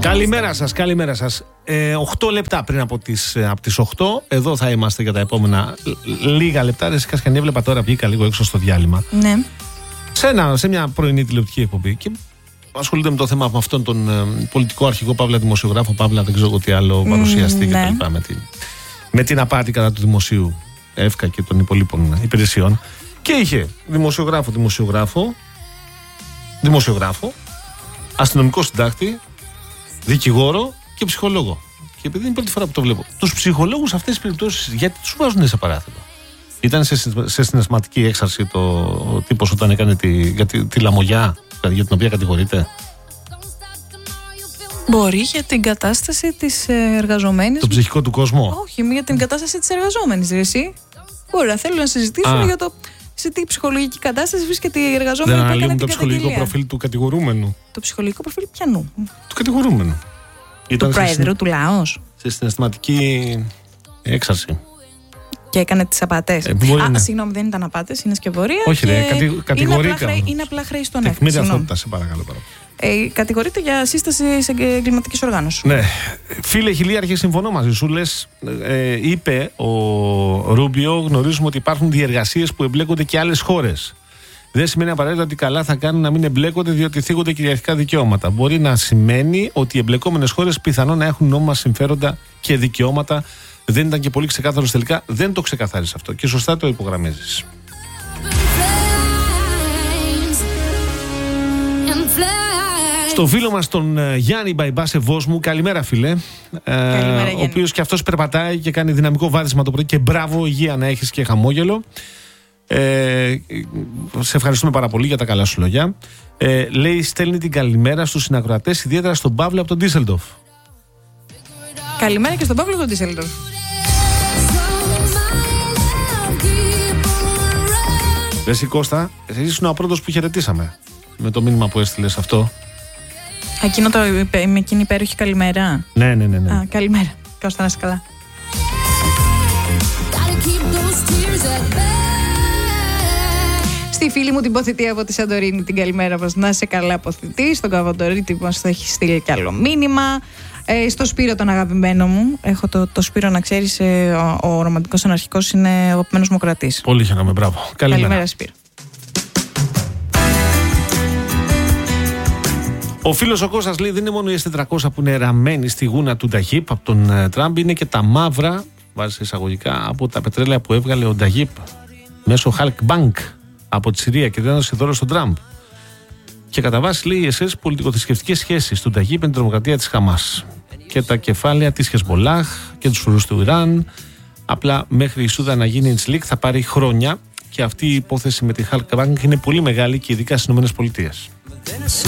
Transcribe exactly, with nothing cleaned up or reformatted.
Καλημέρα σας, καλημέρα σας. Ε, οκτώ λεπτά πριν από τις, από τις οκτώ, εδώ θα είμαστε για τα επόμενα λίγα λεπτά. Δεν σκάσκα, έβλεπα τώρα, βγήκα λίγο έξω στο διάλειμμα. Ναι. Σε, ένα, σε μια πρωινή τηλεοπτική εκπομπή και ασχολείται με το θέμα από αυτόν τον ε, πολιτικό αρχηγό, παύλα δημοσιογράφο, παύλα δεν ξέρω τι άλλο παρουσιαστή mm, κτλ. Ναι. Με, την, με την απάτη κατά του δημοσίου ΕΦΚΑ και των υπολείπων υπηρεσιών. Και είχε δημοσιογράφο, δημοσιογράφο, δημοσιογράφο, αστυνομικό συντάκτη, δικηγόρο και ψυχολόγο. Και επειδή είναι η πρώτη φορά που το βλέπω, τους ψυχολόγους αυτές τις περιπτώσεις, γιατί τους βάζουν σε παράθυρο? Ήταν σε, σε συναισθηματική έξαρση το, ο τύπος όταν έκανε τη, για τη, τη λαμογιά, για την οποία κατηγορείται? Μπορεί για την κατάσταση της εργαζομένης. Το ψυχικό του κόσμο. Όχι, για την κατάσταση της εργαζόμενης, εσύ. Μπορεί να θέλω να συζητήσουμε για το σε τι ψυχολογική κατάσταση βρίσκεται η εργαζόμενη. Δεν αναλύουμε το ψυχολογικό προφίλ του κατηγορούμενου. Το ψυχολογικό προφίλ πιανού? Του κατηγορούμενου. Του πρόεδρου του λαός. Σε συναισθηματική έξαρση. Και έκανε τις απατές. Ε, Α, να... συγγνώμη, δεν ήταν απάτες, είναι σκευωρία. Όχι, ρε, κατη... κατηγορείται. Είναι απλά χρέη στον ΕΦΚΑ. Τεκμήρια αυτότητα, σε παρακαλώ. Ε, κατηγορείται για σύσταση σε εγκληματικής οργάνωσης. Ναι. Φίλε Χιλίαρχε, συμφωνώ μαζί σου. Λες, ε, είπε ο Ρούμπιο, γνωρίζουμε ότι υπάρχουν διεργασίες που εμπλέκονται και άλλες χώρες. Δεν σημαίνει απαραίτητα ότι καλά θα κάνουν να μην εμπλέκονται διότι θίγονται κυριαρχικά δικαιώματα. Μπορεί να σημαίνει ότι οι εμπλεκόμενες χώρες πιθανόν να έχουν νόμιμα συμφέροντα και δικαιώματα. Δεν ήταν και πολύ ξεκάθαρο τελικά. Δεν το ξεκαθάρισε αυτό. Και σωστά το υπογραμμίζεις. Στο φίλο μας τον Γιάννη Μπαϊμπά σε Βόσμου, καλημέρα φίλε. Καλημέρα, ο οποίος και αυτός περπατάει και κάνει δυναμικό βάδισμα το πρωί και μπράβο, υγεία να έχεις και χαμόγελο. Ε, σε ευχαριστούμε πάρα πολύ για τα καλά σου λόγια. Ε, λέει, στέλνει την καλημέρα στους συνακροατές, ιδιαίτερα στον Παύλο από τον Ντίσσελντορφ. Καλημέρα και στον Παύλο από τον Ντίσσελντορφ. Εσύ Κώστα, εσύ ήσουν ο πρώτος που χαιρετήσαμε με το μήνυμα που έστειλες αυτό. Εκείνο το, με εκείνη υπέροχη καλημέρα. Ναι, ναι, ναι, ναι. Α, καλημέρα. Κώστα, να είσαι καλά. Στη φίλη μου την ποθητή από τη Σαντορίνη την καλημέρα μας, να είσαι καλά ποθητή. Στον Καβαντορίτη που μας θα έχει στείλει κι άλλο μήνυμα. Ε, στο Σπύρο τον αγαπημένο μου. Έχω το, το Σπύρο να ξέρεις, ε, ο, ο ρομαντικός αναρχικός είναι ο αγαπημένος μου κρατής. Πολύ χαίρομαι, μπράβο. Καλημέρα. Καλημέρα Σπύρο. Ο φίλος ο Κώστας λέει δεν είναι μόνο οι ες τετρακόσια που είναι ραμμένοι στη γούνα του Νταγίπ από τον uh, Τραμπ, είναι και τα μαύρα, βάζει εισαγωγικά, από τα πετρέλαια που έβγαλε ο Νταγίπ μέσω Halk Bank από τη Συρία και δεν έδωσε δώρο στον Τραμπ. Και κατά βάση λέει οι ες ες πολιτικοθρησκευτικές σχέσεις του Νταγίπ με την τρομοκρατία της Χαμάς και τα κεφάλαια της Χεσμολάχ και τους φρουρούς του Ιράν. Απλά μέχρι η Σούδα να γίνει Ιντσλίκ θα πάρει χρόνια και αυτή η υπόθεση με τη Halk Bank είναι πολύ μεγάλη και ειδικά στις ΗΠΑ.